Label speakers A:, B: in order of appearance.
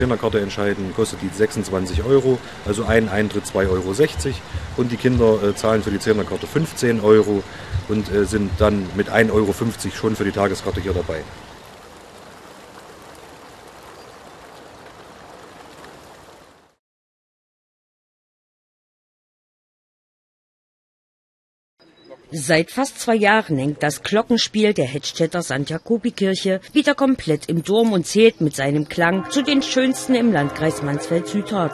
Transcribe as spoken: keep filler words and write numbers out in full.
A: Kinderkarte entscheiden, kostet die sechsundzwanzig Euro, also ein Eintritt zwei Euro sechzig und die Kinder äh, zahlen für die Zehnerkarte fünfzehn Euro und äh, sind dann mit ein Euro fünfzig schon für die Tageskarte hier dabei.
B: Seit fast zwei Jahren hängt das Glockenspiel der Hettstedter Sankt Jakobi-Kirche wieder komplett im Turm und zählt mit seinem Klang zu den schönsten im Landkreis Mansfeld-Südharz.